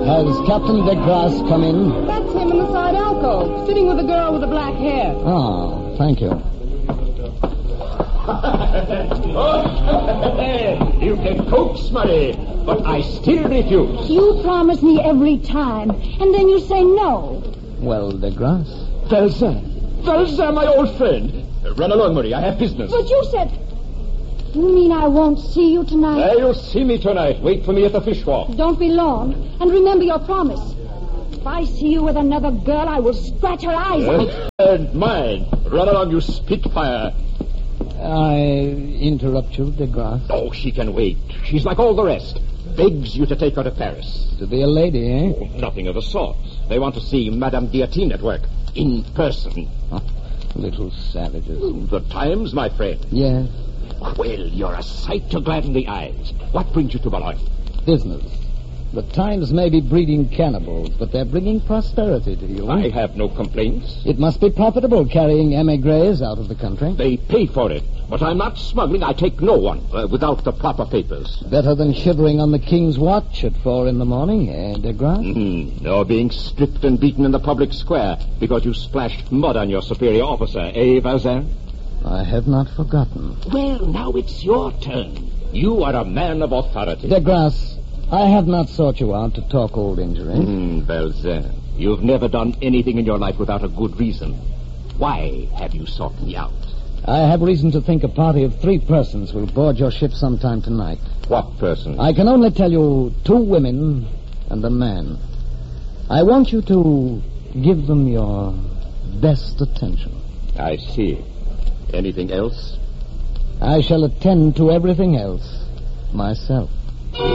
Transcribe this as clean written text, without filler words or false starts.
Has Captain de Grasse come in? That's him in the side alcove, sitting with the girl with the black hair. Oh, thank you. You can coax money, but I still refuse. You promise me every time, and then you say no. Well, de Grasse. Valzin, my old friend. Run along, Marie. I have business. But you said... You mean I won't see you tonight? You'll see me tonight. Wait for me at the fish walk. Don't be long, and remember your promise. If I see you with another girl, I will scratch her eyes out. And mine. Run along, you spitfire. I interrupt you, de Grasse. Oh, she can wait. She's like all the rest. Begs you to take her to Paris. To be a lady, eh? Oh, nothing of the sort. They want to see Madame Guillotine at work. In person. Oh, little savages. The Times, my friend. Yes. Well, you're a sight to gladden the eyes. What brings you to Boulogne? Business. The Times may be breeding cannibals, but they're bringing prosperity to you. I have no complaints. It must be profitable carrying emigres out of the country. They pay for it. But I'm not smuggling. I take no one without the proper papers. Better than shivering on the King's watch at 4 a.m, eh, de Grasse? Or being stripped and beaten in the public square because you splashed mud on your superior officer, eh, Valzin? I have not forgotten. Well, now it's your turn. You are a man of authority. De Grasse, I have not sought you out to talk old injury. Valzin, you've never done anything in your life without a good reason. Why have you sought me out? I have reason to think a party of 3 persons will board your ship sometime tonight. What person? I can only tell you 2 women and a man. I want you to give them your best attention. I see. Anything else? I shall attend to everything else myself.